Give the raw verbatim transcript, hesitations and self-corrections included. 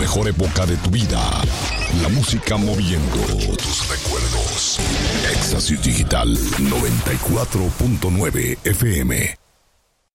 mejor época de tu vida. La música moviendo tus recuerdos. Éxtasis Digital noventa y cuatro punto nueve F M.